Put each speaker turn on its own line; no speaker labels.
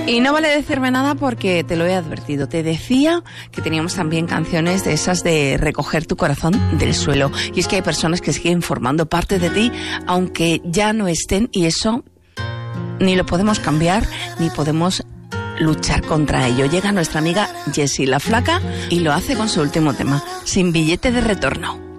Y no vale decirme nada porque te lo he advertido. Te decía que teníamos también canciones de esas de recoger tu corazón del suelo. Y es que hay personas que siguen formando parte de ti, aunque ya no estén, y eso ni lo podemos cambiar, ni podemos luchar contra ello. Llega nuestra amiga Jessie la Flaca y lo hace con su último tema, Sin billete de retorno.